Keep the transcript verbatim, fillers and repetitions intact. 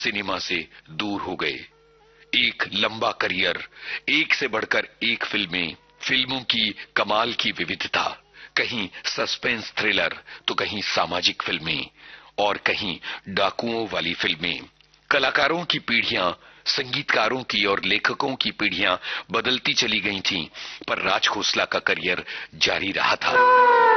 Cinema से दूर हो गए। एक लंबा करियर, एक से बढ़कर एक फिल्में, फिल्मों की कमाल की विविधता, कहीं सस्पेंस थ्रिलर तो कहीं सामाजिक फिल्में और कहीं डाकुओं वाली फिल्में। कलाकारों की पीढ़ियां, संगीतकारों की और लेखकों की पीढ़ियां बदलती चली गई थीं, पर राज खोसला का करियर जारी रहा था।